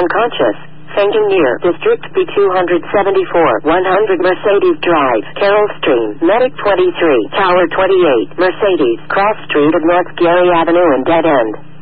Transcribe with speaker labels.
Speaker 1: unconscious. Fainting near District B274, 100 Mercedes Drive, Carroll Stream, Medic 23, Tower 28, Mercedes, Cross Street of North Gary Avenue and Dead End.